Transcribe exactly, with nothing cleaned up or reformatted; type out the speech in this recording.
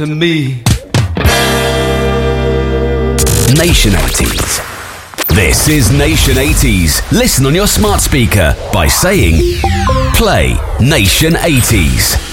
to me. Nation eighties. This is Nation eighties. Listen on your smart speaker by saying, play Nation eighties.